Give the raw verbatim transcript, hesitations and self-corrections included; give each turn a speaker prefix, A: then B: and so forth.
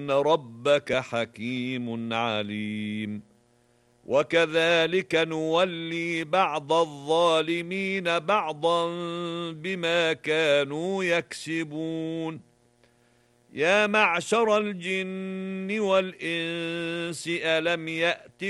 A: ربك حكيم عليم. وكذلك نولي بعض الظالمين بعضا بما كانوا يكسبون. يا معشر الجن والإنس ألم يأتكم